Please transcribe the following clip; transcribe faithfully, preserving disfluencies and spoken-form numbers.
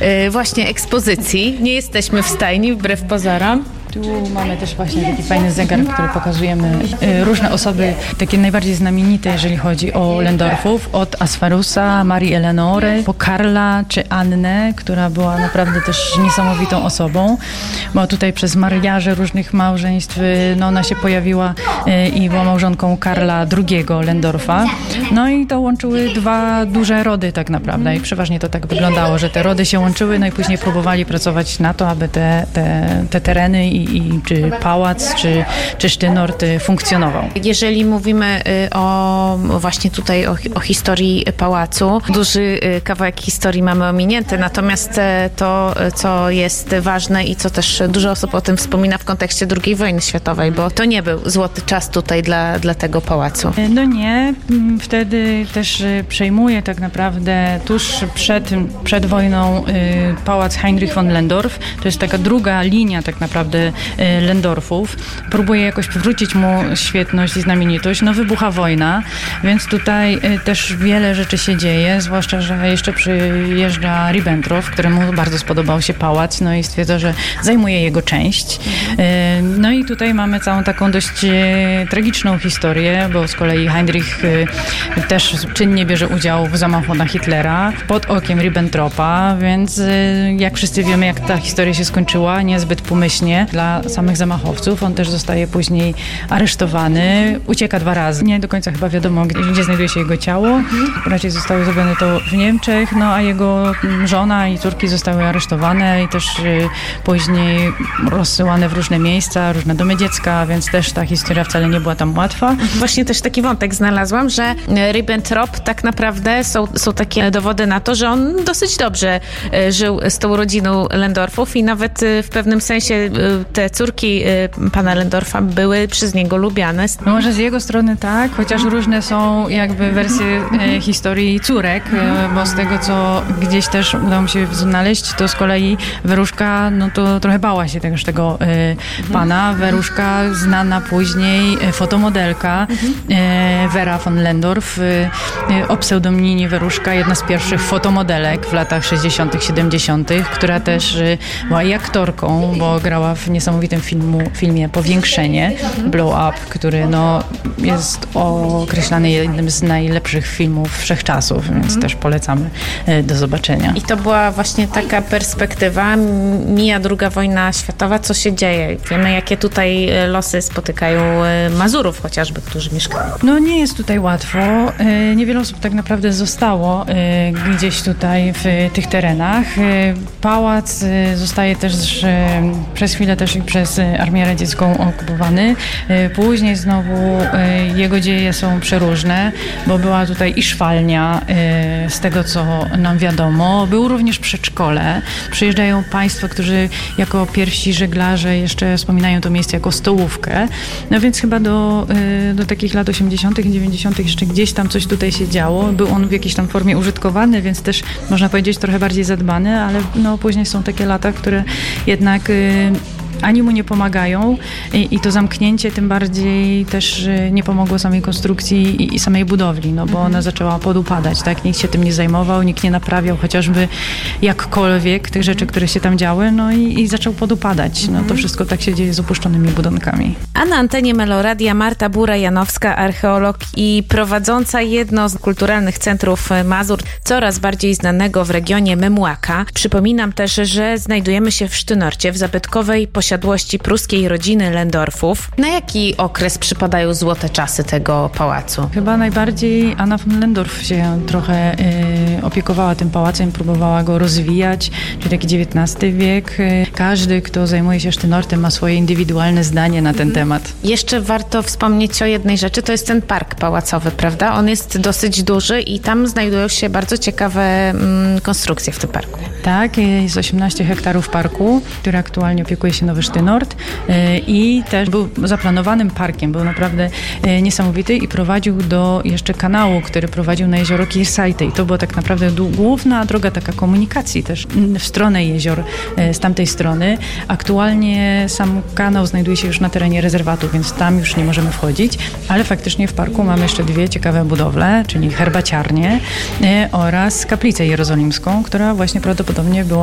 y, właśnie ekspozycji. Nie jesteśmy w stajni, wbrew pozorom. Tu mamy też właśnie taki fajny zegar, który pokazujemy y, różne osoby, takie najbardziej znamienite, jeżeli chodzi o Lehndorffów, od Asfarusa, Marii Eleonory, po Karla czy Annę, która była naprawdę też niesamowitą osobą, bo tutaj przez mariaże różnych małżeństw, y, no ona się pojawiła y, i była małżonką Karla drugiego Lehndorffa. No i to łączyły dwa duże rody tak naprawdę i przeważnie to tak wyglądało, że te rody się łączyły, no i później próbowali pracować na to, aby te, te, te tereny i I, czy pałac, czy, czy Sztynort funkcjonował. Jeżeli mówimy o właśnie tutaj o, o historii pałacu, duży kawałek historii mamy ominięty, natomiast to, co jest ważne i co też dużo osób o tym wspomina w kontekście drugiej wojny światowej, bo to nie był złoty czas tutaj dla, dla tego pałacu. No nie, wtedy też przejmuje tak naprawdę tuż przed, przed wojną pałac Heinrich von Lehndorff. To jest taka druga linia tak naprawdę Lehndorffów. Próbuje jakoś przywrócić mu świetność i znamienitość. No wybucha wojna, więc tutaj też wiele rzeczy się dzieje, zwłaszcza, że jeszcze przyjeżdża Ribbentrop, któremu bardzo spodobał się pałac, no i stwierdza, że zajmuje jego część. No i tutaj mamy całą taką dość tragiczną historię, bo z kolei Heinrich też czynnie bierze udział w zamachu na Hitlera pod okiem Ribbentropa, więc jak wszyscy wiemy, jak ta historia się skończyła, niezbyt pomyślnie dla samych zamachowców. On też zostaje później aresztowany. Ucieka dwa razy. Nie do końca chyba wiadomo, gdzie, gdzie znajduje się jego ciało. Raczej zostało zrobione to w Niemczech, no a jego żona i córki zostały aresztowane i też y, później rozsyłane w różne miejsca, różne domy dziecka, więc też ta historia wcale nie była tam łatwa. Właśnie też taki wątek znalazłam, że Ribbentrop tak naprawdę są, są takie dowody na to, że on dosyć dobrze y, żył z tą rodziną Lehndorffów i nawet y, w pewnym sensie y, te córki y, pana Lehndorffa były przez niego lubiane. No może z jego strony tak, chociaż różne są jakby wersje e, historii córek, e, bo z tego, co gdzieś też udało mi się znaleźć, to z kolei Weruszka, no to trochę bała się tegoż tego e, pana. Weruszka, znana później e, fotomodelka e, Vera von Lehndorff, e, o pseudonimie Weruszka, jedna z pierwszych fotomodelek w latach sześćdziesiątych, siedemdziesiątych, która też e, była i aktorką, bo grała w niesamowitym filmu, filmie Powiększenie, Blow Up, który no, jest określany jednym z najlepszych filmów wszechczasów, więc mm. też polecamy do zobaczenia. I to była właśnie taka perspektywa, mija druga wojna światowa, co się dzieje? Wiemy, jakie tutaj losy spotykają Mazurów chociażby, którzy mieszkają. No nie jest tutaj łatwo. Niewiele osób tak naprawdę zostało gdzieś tutaj w tych terenach. Pałac zostaje też przez chwilę też i przez Armię Radziecką okupowany. Później znowu jego dzieje są przeróżne, bo była tutaj i szwalnia, z tego co nam wiadomo. Było również przedszkole. Przyjeżdżają państwo, którzy jako pierwsi żeglarze jeszcze wspominają to miejsce jako stołówkę. No więc chyba do, do takich lat osiemdziesiątych, dziewięćdziesiątych jeszcze gdzieś tam coś tutaj się działo. Był on w jakiejś tam formie użytkowany, więc też można powiedzieć trochę bardziej zadbany, ale no później są takie lata, które jednak ani mu nie pomagają i, i to zamknięcie tym bardziej też nie pomogło samej konstrukcji i, i samej budowli, no bo ona zaczęła podupadać, tak? Nikt się tym nie zajmował, nikt nie naprawiał chociażby jakkolwiek tych rzeczy, które się tam działy, no i, i zaczął podupadać. No to wszystko tak się dzieje z opuszczonymi budynkami. A na antenie Meloradia Marta Bura-Janowska, archeolog i prowadząca jedno z kulturalnych centrów Mazur, coraz bardziej znanego w regionie Memłaka. Przypominam też, że znajdujemy się w Sztynorcie, w zabytkowej posiadłości pruskiej rodziny Lehndorffów. Na jaki okres przypadają złote czasy tego pałacu? Chyba najbardziej Anna von Lehndorff się trochę y, opiekowała tym pałacem, próbowała go rozwijać, czyli taki dziewiętnasty wiek. Każdy, kto zajmuje się Sztynortem, ma swoje indywidualne zdanie na ten hmm. temat. Jeszcze warto wspomnieć o jednej rzeczy, to jest ten park pałacowy, prawda? On jest dosyć duży i tam znajdują się bardzo ciekawe mm, konstrukcje w tym parku. Tak, jest osiemnaście hektarów parku, który aktualnie opiekuje się Nowy Sztynort i też był zaplanowanym parkiem, był naprawdę niesamowity i prowadził do jeszcze kanału, który prowadził na jezioro Kirchseite i to była tak naprawdę główna droga taka komunikacji też w stronę jezior z tamtej strony. Aktualnie sam kanał znajduje się już na terenie rezerwatu, więc tam już nie możemy wchodzić, ale faktycznie w parku mamy jeszcze dwie ciekawe budowle, czyli herbaciarnię oraz kaplicę jerozolimską, która właśnie prawdopodobnie była